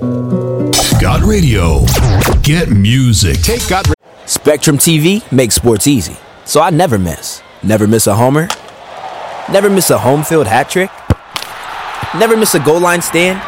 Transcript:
Got radio. Get music. Spectrum TV makes sports easy, so I never miss. Never miss a homer. Never miss a home field hat trick. Never miss a goal line stand.